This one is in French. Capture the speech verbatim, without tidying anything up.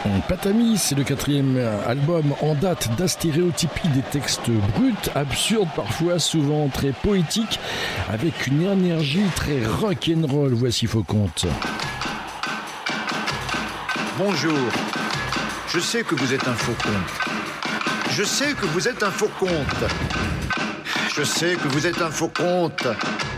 Patami, c'est le quatrième album en date d'astéréotypie des textes bruts, absurdes parfois, souvent très poétiques, avec une énergie très rock'n'roll. Voici Faux Conte. Bonjour, je sais que vous êtes un faux conte. Je sais que vous êtes un faux conte. Je sais que vous êtes un faux conte.